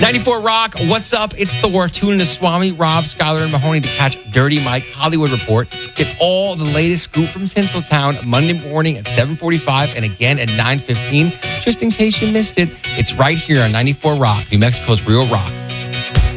94 Rock, what's up? It's Thor. Tune in to Swami, Rob, Skylar, and Mahoney to catch Dirty Mike Hollywood Report. Get all the latest scoop from Tinseltown Monday morning at 7:45 and again at 9:15. Just in case you missed it, it's right here on 94 Rock, New Mexico's Real Rock.